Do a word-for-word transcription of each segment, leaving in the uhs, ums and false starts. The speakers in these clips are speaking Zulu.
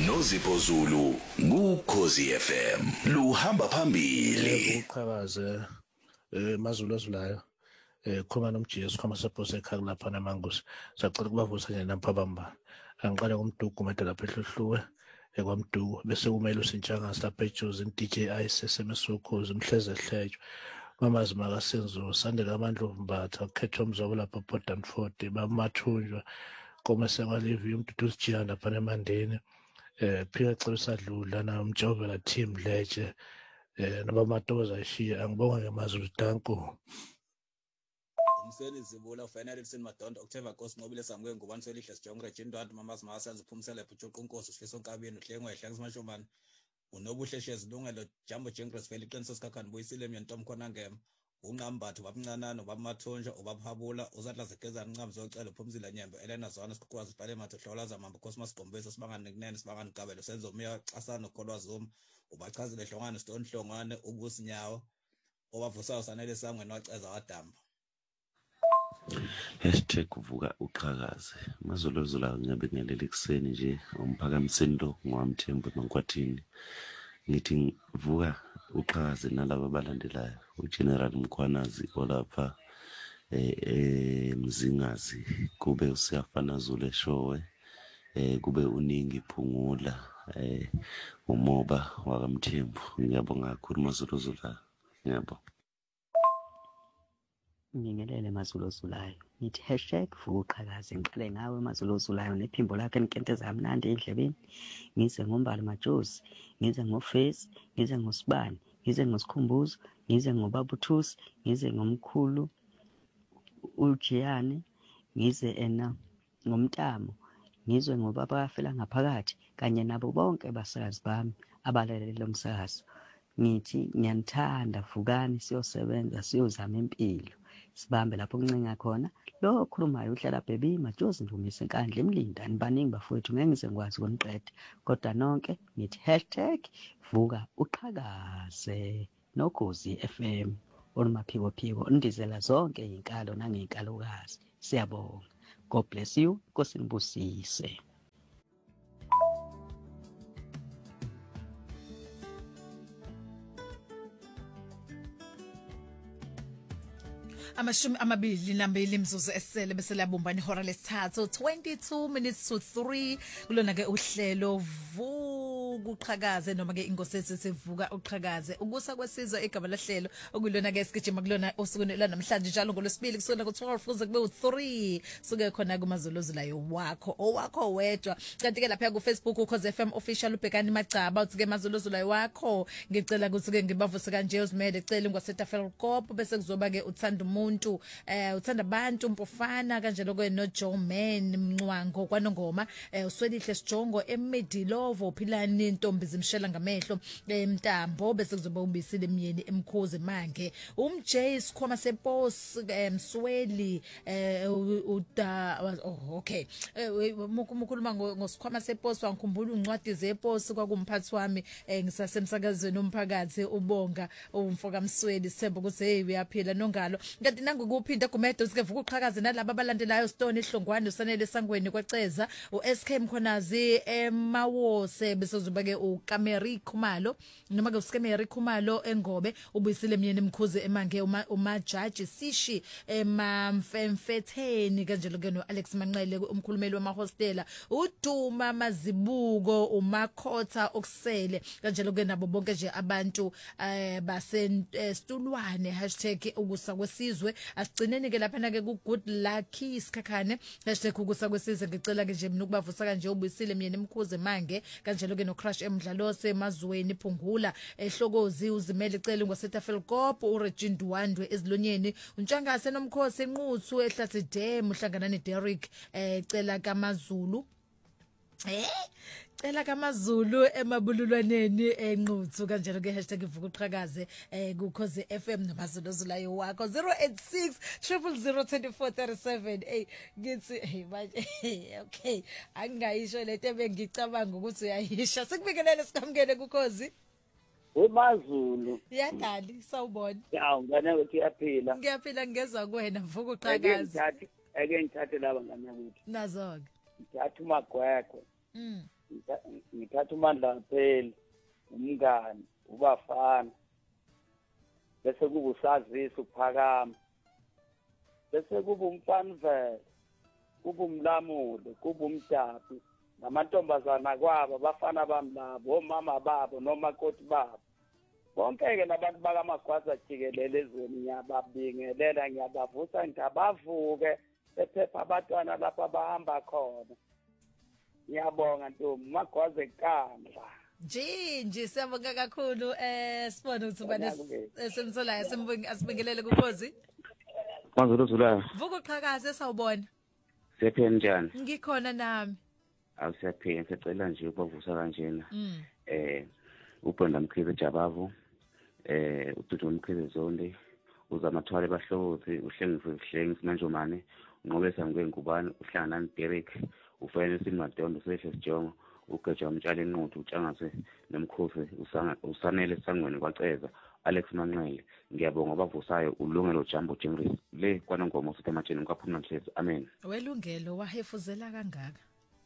noZipho Zulu kuKhosi F M luhamba phambili. Uqhakaze emazulu ezulayo eh khoma nomjesu khoma sephose ekhaya lapha namangusi sacela ukubavusa nje napha bamba angiqale kumdugu manje lapha ehluhluwe ekwamduku bese kumele usintshangasi lapha eJozi D J Ice semesukhuzi umhleze hlejo mamazi makasenzo sandela amandlovu mbatha ukhetha umzobo lapha Port forty bamathunjwa koma sekwalivi umdudu sijiyana lapha emandeni eh phika xolisa dlula na umjovela team leje eh noma matoza ayishiya angibonga ngemazulu danko. Umseni zibula ufanele liseni madonda October Nkosi Nqobile samke ngubani selihle sijonga Regine Dwand mamazi masazi uphumisela ebhujuqa unkosi uhlise onkabeni uhlengwe ehlanga simashomani unobuhle shezilungelo Jambo Jengres vele iqiniso sikhakhani buyisile emnyantom khona ngema unqambatho babuncanana babamathonja ubabhabula uzadla zegezana ncambi zocela uphumzile nyembe Elena Zwana sikukwazi ibhale mathe hlola zamamba Cosmos Gombeso sibangane kunene sibangane Gabelo senzo umiya xasana ukholwa zuma ubachazile hlongane Stone Hlongwane ubusinyawo obavusayo sanele sangweni waceza wadamba. Hashtag kuvuka uqhakaze mazolozula ngiyabingelela ekseni nje umphakamiseni lo ngwamthembu nonkwathini ngithi vuka uqhakaze nalabo abalandelayo uGeneral Mkhwanazi olapha eh Mzingazi kube usiyafana Zulu eshowe eh kube uningi phungula eh umoba wakamthembu ngiyabonga kakhulu mazolozula ngiyabonga. Ngibingelele mazulozulayo ngithi hashtag vuka uqhakaze ngiqale ngawe mazulozulayo nephimbo lakhe enkenteza kamnandi endlebeni ngize ngombali majosi ngize ngoface ngize ngosibani ngize ngosikhumbuzo ngize ngobabuthusi ngize ngomkhulu uJiyane ngize ena ngomntamo ngizwe ngoba bayafela ngaphakathi kanye nabo bonke basakazi bami abalalela umsakazo ngithi ngiyanithanda vukani siyosebenza siyozama impilo sibambe lapho kuncenga khona lo okhulumayo uhlala bhebi majosi Ndumisa enkandla emlinda nibaningi bafowethu ngeke ngize ngikwazi ukuniqeda kodwa nonke ngithi hashtag vuka uqhakaze noKhosi F M olumaphiko phiko ndizela zonke izinkalo nangezinkalokazi siyabonga. God bless you Nkosi nibusise. Amashumi amabili nambili imzuzu esele bese labumbana ihora lesithathu twenty-two minutes to three kulona ke uhlelo vuka uqhakaze noma ke inkosi sevuka uqhakaze ukusa kwesizwe igaba lahlelo okulona ke sigijima kulona osukwini lanamhlanje njalo ngolosibili kusona ku twelve kuze kube u three suke khona kumazolozulayo wakho owakho wedwa kanti ke lapha ku Facebook uKhosi F M official ubhekani Macaba uthi ke mazolozulayo wakho ngicela ukuthi ke ngibavuse kanje uzimele ecela ngwasetafel Kop bese kuzoba ke uthanda umuntu eh uthanda abantu Mpofana kanjalo ke no Joe Man Mncwango kwaNongoma eh uswelihle sijongo eMedilovo philani intombi zimshela ngamehlo eMtambo bese kuzoba ubisile emyeni emkhozi mange umJ sikhoma sepos emsweli eh uda oh okay mukhuluma ngosikhoma sepos wangikhumbula uncwadi zepos kwakumphathi wami ngisasemsakazweni umphakathi ubonga umfoka Msweli sithemba ukuthi hey uyaphila nongalo kanti nangukuphinda gumedo sike vuka uqhakaze nalabo abalandelayo Stone Hlongwane usanele sangweni kwaceza uS K Mkhonazi emawose bese zoba ke uKameri Khumalo noma ke uSkemeri Khumalo engobe ubuyisile emyeni emkhuze emange uma judge sishi emamfemfetheni kanjalo ke no Alex Manqele umkhulumeli wamahostela uDuma Mazibuko uMakhotha okusele kanjalo ke nabo bonke nje abantu basentulwane hashtag ukusa kwesizwe asigcineni ke lapha na ke ku good luck isikhakhane hashtag ukusa kwesizwe ngicela ke nje mina ukubavusa kanje ubuyisile emyeni emkhuze mange kanjalo ke no crush emdlalose emazweni phungula ehlokozi uzimele icela ngwasetafel Kop uRegine Dwandwe ezilonyeni untshangase nomkhosi enquthu ehlathi dam uhlangana neDerrick ecela kaMazulu eh cela kaMazulu emabululwaneni enquthu kanjalo ke hashtag vuka uqhakaze eh kuKhosi F M nomazolozulayo wakho zero eight six zero zero zero two four three seven hey ngithi hey manje okay angayisho lento bengicabanga ukuthi uyayisha sikubikelele sikamkele kuKhosi uMazulu yadali sawubona yaw ngane ukuthi iyaphila ngiyaphila ngezwe kuwena vuka uqhakaze ake ngithathe laba ngane ukuthi nazoke ngithatha uMagwegwe mm ngithatha uMandla phela umngani ubafana bese kuba usazisa ukuphakama bese kuba umfanivele kuba umlamulo kuba umdapi namantombazana kwabo bafana bami labo omama babo nomakoti babo bonke-ke nabantu bakaMagwaza jikelele ezweni ngiyababingelela ngiyabavusa ngiyabavuke bephepha abantwana lapha bahamba khona ngiyabonga ntombi Magwaza enkandla Jinji siyabonga kakhulu eh sibone ukuthi ubani esimtholayo asibingelele kuKhozi Mazulu Zulayo Vuka uqhakaze sawubona Siyaphila njani Ngikhona nami Awusiyaphila ngicela nje ukuvusa kanjena eh uBrenda Mkhize Jabavu eh uDudu Mkhize Zonde uzamathwale bahlokothi uhlengise uhlengise manjomane unqobesa ngengubani uhlangana Derek ufayele simadondo sehle sijongo ugeja umtshali enquthu utshangase nemkhosi usanele sangweni kwaceza Alex Manqele ngiyabonga abavusayo ulungelo Jambo Jingris le kwanongoma usematsheni kwaphuma Mhlezi amen welungelo wahefuzela kangaka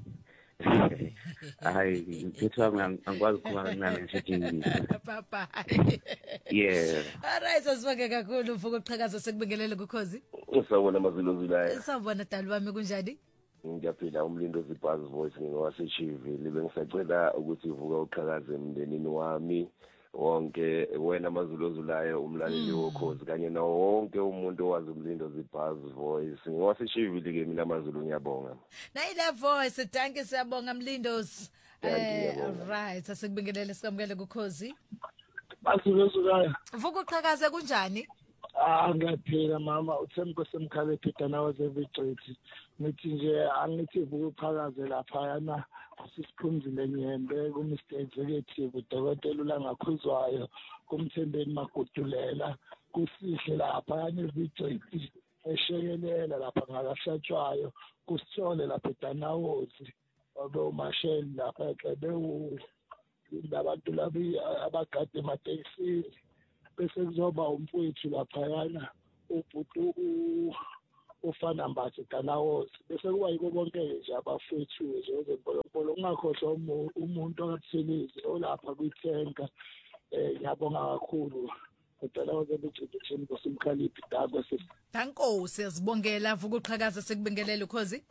hayi ngithwa angikwazi ukukhuluma kancane ngisho papa yeah alright asibonge kakhulu Vuka uqhakaza sekubingelele kuKhozi usawona Mazulu Zulayo sawubona dali wami kunjani ngiyaphila umlindo zibhazi voice ngingwasechivi libe ngisacela ukuthi uvuka uqhakaze emndenini wami wonke wena Mazulu Zulayo umlaleli woKhozi kanye nawo wonke umuntu owazi umlindo zibhazi voice ngingwasechivi ke mina Mazulu ngiyabonga nayile voice thank you siyabonga Mlindos eh alright asekubingelele sikamukele kuKhozi Mazulu Zulayo Vuka uqhakaze kunjani Ah ngiyaphila mama uthemko semkhale Peter nawe zevigciti ngithi nje angithi vuka uqhakaze lapha yana sisiphumzile nyembe ku Mister Executive udokotela ulangakhuzwayo kumthembeni magudulela kusihle lapha yana evigciti eshekelela lapha ngakashajwayo kusithole lapha eDanawozi obo mashel lapha ebewu labantu labi abagade ematekisini bese kuzoba umfowethu lapha yana ubhutu ufana mbathi Danawozi bese kuba yiko bonke nje abafowethu nje ezempolopolo ungakhohlwa umuntu okathilizi olapha kwithenga eh ngiyabonga kakhulu Danawozi ebujidishini kosimkhaliphi dakwe sisi Dankosi siyazibongela Vuka uqhakaza sekubingelele uKhozi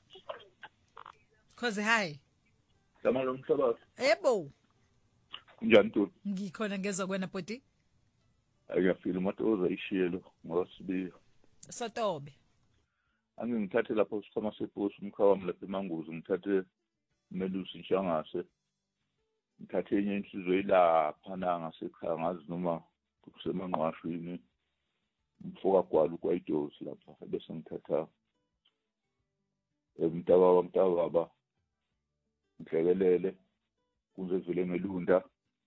Khozi hi Sama lo mhlaba Yebo Njani Ntombi Ngikhona ngezwe kwena bodi Ayafila matoza ishiyelo ngosibiyo Sotobe Angingithathe lapho sikhoma seposi umkhawami lapha eManguzi ngithathe Melusi Nshangase ngithathe enye insizwe ilapha nangasekhaya ngazi noma kusemanqwashini umfoka gwala kwayidosi lapha bese ngithatha umntaba wamntaba baba ngihlekelele kuze vele ngelunda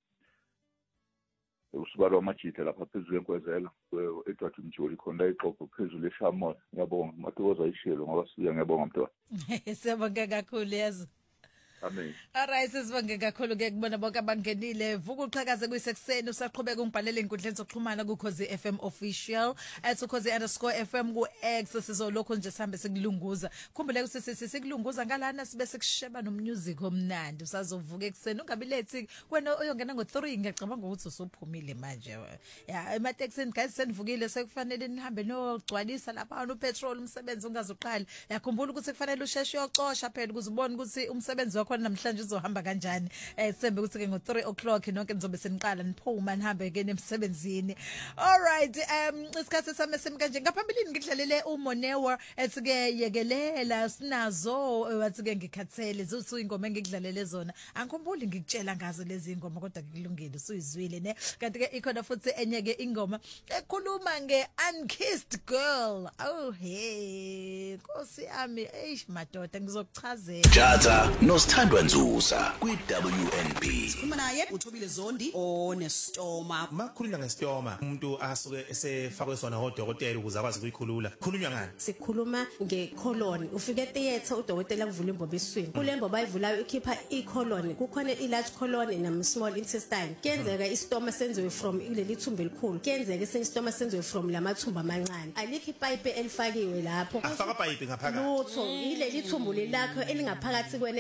usibalo amajitha lapha phezulu enkwezela Edward Mjoli khona iqoqo phezulu eShamoya ngiyabonga matoza ishelo ngoba siya ngiyabonga mntwana siyabonga kakhulu yazi Amen. Alright sisibonge kakhulu ke kubona bonke abangenile Vuka uqhakaze kuyisekuseni usaqhubeka ungibhalele inkundleni zokuxhumana kuKhozi F M official at ukhozi underscore F M ku X sizolokho nje sihambe sikulunguza khumbule ukuthi sisi sikulunguza ngalana sibe sikusheba no music omnandi usazovuka ekseni ungabi late wena uyongena ngo three ngiyacabanga ukuthi usuphumile manje ya emateksini guys senivukile sekufanele nihambe nogcwalisa lapha no petrol umsebenzi ungazuqala yakhumbula ukuthi kufanele usheshe uyocosha phela ukuze ubone ukuthi umsebenzi wakho namhlanje uzohamba kanjani eh sembe ukuthi ke ngo three o'clock nonke nizobe seniqala niphuma nihambe ke emsebenzini all right um isikhathi sami simi kanje ngaphambilini ngidlalele uMonewa ethi ke yekelela sinazo wathi ke ngikhathele zithi ingoma engikudlalele zona angikhumbuli ngikutshela ngazo lezi ngoma kodwa kulungile usuyizwile ne kanti ke ikhona futhi enye ke ingoma ekhuluma nge unkissed girl oh hey Nkosi yami eish madoda ngizokuchazela Jata nosithandwa Nzuza kwi W N B. Uma naye uthobile Zondi onestoma. Makhulunywa ngesitoma umuntu asuke esefakwe sona odokotela ukuze akwazi ukuyikhulula. Khulunywa ngani? Sikhuluma ngecolon. Ufike etheater udokotela kuvula imbobo eswini. Kule mbobo ayivulayo ikhipha icolon. Kukhona ilarge colon nam small intestine. Kenzeka istoma senziwe from ileli thumbu elikhulu. Kenzeka senistoma senziwe from lamathumbu amancane. Alikho ipipe elifakiwe lapho. Afaka pipe ngaphakathi. Lutho ileli thumbu lelakho elingaphakathi kwene elikhishwa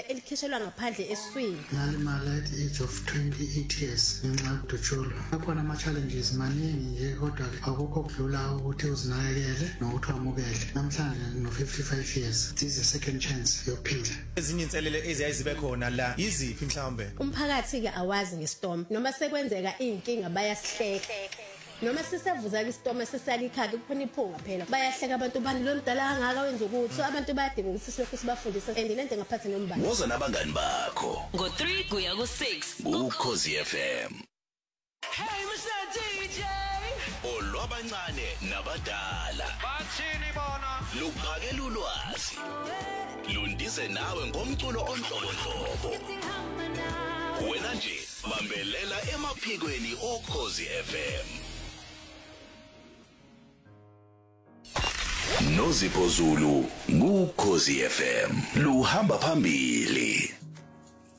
wakhoshelwa ngaphandle eswini. ngalimala at the age of twenty-eight years ngenxa yokudutshulwa. Akhona ama-challenges maningi nje kodwa-ke akukho okudlula ukuthi uzinakekele nokuthi wamukele. Namhlanje ngino-fifty-five years. It is a second chance yokuphila. Ezinye inselele eziyaye zibe khona la yiziphi mhlawumbe? Umphakathi-ke awazi ngestorm noma sekwenzeka iy'nkinga bayasihleka. Noma sisavuza isitoma sesalikhaya kukhona iphunga phela bayahleka abantu bani lo mdala kangaka wenza ukuthi abantu bayadinga ukuthi silokhu sibafundise and lento ngaphathi nombani. Woza nabangani bakho ngo three kuya ku six ukhozi F M. Hey Mister D J Olwabancane nabadala bathini bona luphakela ulwazi lundize nawe ngomculo onhlobonhlobo. Wena nje bambelela emaphikweni okhozi F M. Nozipho Zulu ngukhozi F M luhamba phambili.